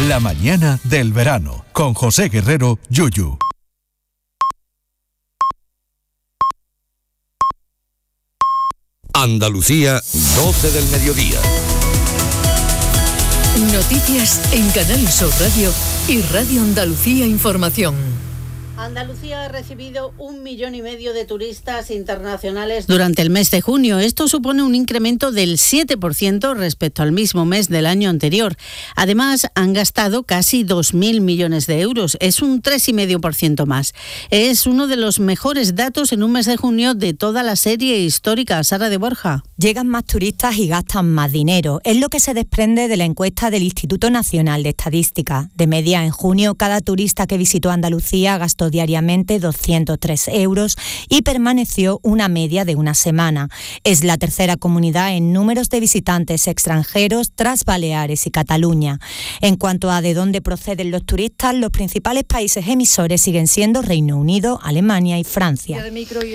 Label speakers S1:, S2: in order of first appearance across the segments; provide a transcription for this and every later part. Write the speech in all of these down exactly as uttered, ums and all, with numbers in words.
S1: La mañana del verano, con José Guerrero, Yuyu.
S2: Andalucía, doce del mediodía.
S3: Noticias en Canal Sur Radio y Radio Andalucía Información.
S4: Andalucía ha recibido un millón y medio de turistas internacionales
S5: durante el mes de junio. Esto supone un incremento del siete por ciento respecto al mismo mes del año anterior. Además, han gastado casi dos mil millones de euros. Es un tres coma cinco por ciento más. Es uno de los mejores datos en un mes de junio de toda la serie histórica. Sara de Borja.
S6: Llegan más turistas y gastan más dinero. Es lo que se desprende de la encuesta del Instituto Nacional de Estadística. De media, en junio, cada turista que visitó Andalucía gastó diariamente doscientos tres euros y permaneció una media de una semana. Es la tercera comunidad en números de visitantes extranjeros tras Baleares y Cataluña. En cuanto a de dónde proceden los turistas, los principales países emisores siguen siendo Reino Unido, Alemania y Francia.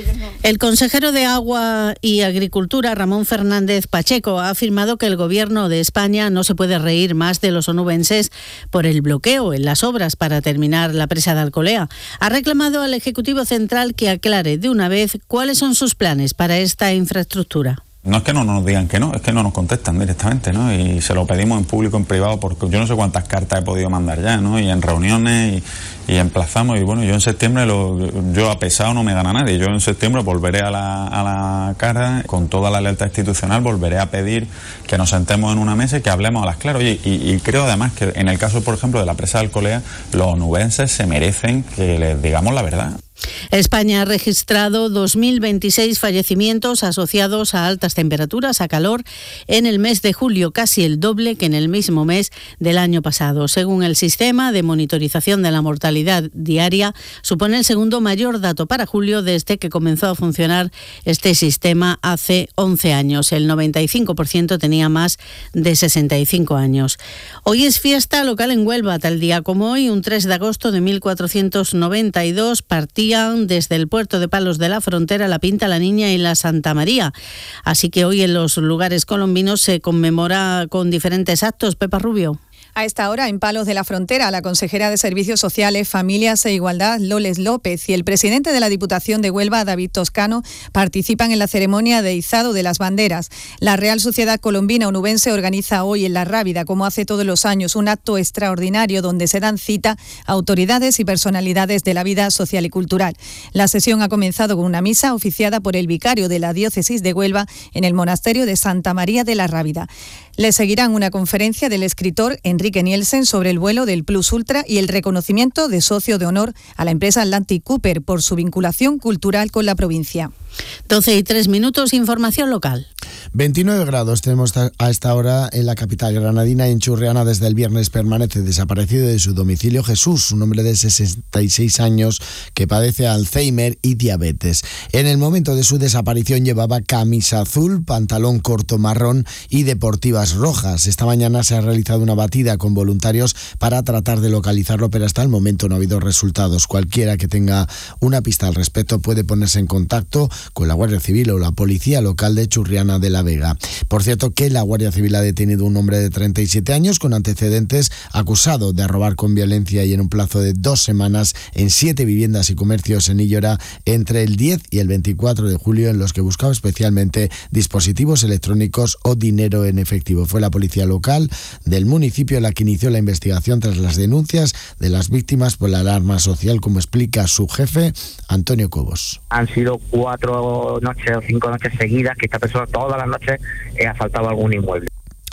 S5: El consejero de Agua y Agricultura, Ramón Fernández Pacheco, ha afirmado que el Gobierno de España no se puede reír más de los onubenses por el bloqueo en las obras para terminar la presa de Alcolea. Ha reclamado al Ejecutivo Central que aclare de una vez cuáles son sus planes para esta infraestructura.
S7: No es que no nos digan que no, es que no nos contestan directamente, ¿no? Y se lo pedimos en público, en privado, porque yo no sé cuántas cartas he podido mandar ya, ¿no? Y en reuniones y, y emplazamos, y bueno, yo en septiembre, lo, yo a pesado no me gana nadie, yo en septiembre volveré a la, a la cara, con toda la lealtad institucional, volveré a pedir que nos sentemos en una mesa y que hablemos a las claras. Oye, y, y creo además que en el caso, por ejemplo, de la presa de Alcolea, los onubenses se merecen que les digamos la verdad.
S5: España ha registrado dos mil veintiséis fallecimientos asociados a altas temperaturas, a calor, en el mes de julio, casi el doble que en el mismo mes del año pasado. Según el sistema de monitorización de la mortalidad diaria, supone el segundo mayor dato para julio desde que comenzó a funcionar este sistema hace once años. El noventa y cinco por ciento tenía más de sesenta y cinco años. Hoy es fiesta local en Huelva, tal día como hoy, un tres de agosto de mil cuatrocientos noventa y dos, partía desde el puerto de Palos de la Frontera la Pinta, la Niña y la Santa María. Así que hoy en los lugares colombinos se conmemora con diferentes actos. Pepa Rubio.
S8: A esta hora, en Palos de la Frontera, la consejera de Servicios Sociales, Familias e Igualdad, Loles López, y el presidente de la Diputación de Huelva, David Toscano, participan en la ceremonia de izado de las banderas. La Real Sociedad Colombina Onubense organiza hoy en La Rábida, como hace todos los años, un acto extraordinario donde se dan cita a autoridades y personalidades de la vida social y cultural. La sesión ha comenzado con una misa oficiada por el vicario de la Diócesis de Huelva en el monasterio de Santa María de la Rábida. Le seguirán una conferencia del escritor Enrique Nielsen sobre el vuelo del Plus Ultra y el reconocimiento de socio de honor a la empresa Atlantic Cooper por su vinculación cultural con la provincia.
S5: doce y tres minutos, información local.
S9: veintinueve grados tenemos a esta hora en la capital granadina y en Churriana. Desde el viernes permanece desaparecido de su domicilio Jesús, un hombre de sesenta y seis años que padece Alzheimer y diabetes. En el momento de su desaparición llevaba camisa azul, pantalón corto marrón y deportivas rojas. Esta mañana se ha realizado una batida con voluntarios para tratar de localizarlo, pero hasta el momento no ha habido resultados. Cualquiera que tenga una pista al respecto puede ponerse en contacto con la Guardia Civil o la Policía Local de Churriana de la Vega. Por cierto, que la Guardia Civil ha detenido a un hombre de treinta y siete años con antecedentes acusado de robar con violencia y en un plazo de dos semanas en siete viviendas y comercios en Illora entre el diez y el veinticuatro de julio, en los que buscaba especialmente dispositivos electrónicos o dinero en efectivo. Fue la Policía Local del municipio la que inició la investigación tras las denuncias de las víctimas por la alarma social, como explica su jefe, Antonio Cobos.
S10: Han sido cuatro noches o cinco noches seguidas que esta persona todas las noches ha asaltado algún inmueble.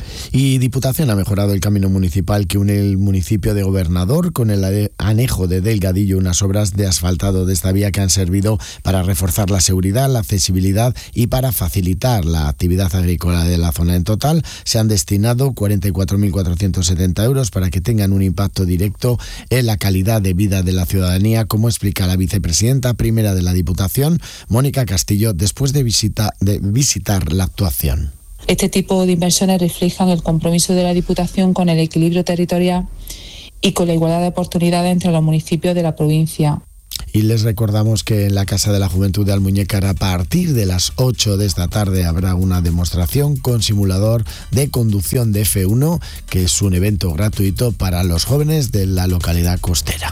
S9: Y Diputación ha mejorado el camino municipal que une el municipio de Gobernador con el anejo de Delgadillo, unas obras de asfaltado de esta vía que han servido para reforzar la seguridad, la accesibilidad y para facilitar la actividad agrícola de la zona. En total se han destinado cuarenta y cuatro mil cuatrocientos setenta euros para que tengan un impacto directo en la calidad de vida de la ciudadanía, como explica la vicepresidenta primera de la Diputación, Mónica Castillo, después de, visita, de visitar la actuación.
S11: Este tipo de inversiones reflejan el compromiso de la Diputación con el equilibrio territorial y con la igualdad de oportunidades entre los municipios de la provincia.
S9: Y les recordamos que en la Casa de la Juventud de Almuñécar, a partir de las ocho de esta tarde, habrá una demostración con simulador de conducción de F uno, que es un evento gratuito para los jóvenes de la localidad costera.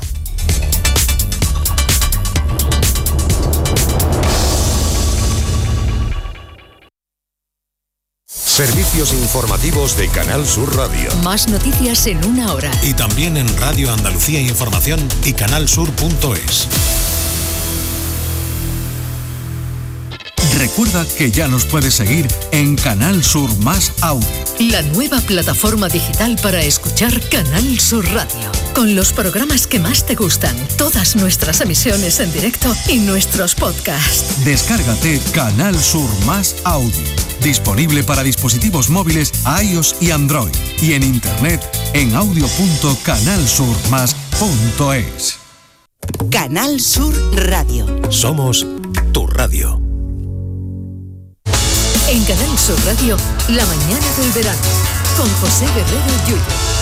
S2: Servicios informativos de Canal Sur Radio.
S3: Más noticias en una hora.
S1: Y también en Radio Andalucía Información y canalsur punto es. Recuerda que ya nos puedes seguir en Canal Sur Más Audio.
S3: La nueva plataforma digital para escuchar Canal Sur Radio. Con los programas que más te gustan, todas nuestras emisiones en directo y nuestros podcasts.
S1: Descárgate Canal Sur Más Audio. Disponible para dispositivos móviles iOS y Android. Y en internet en audio punto canal sur más punto es.
S12: Canal Sur Radio.
S2: Somos tu radio.
S3: En Canal Sur Radio, la mañana del verano, con José Guerrero Yuyo.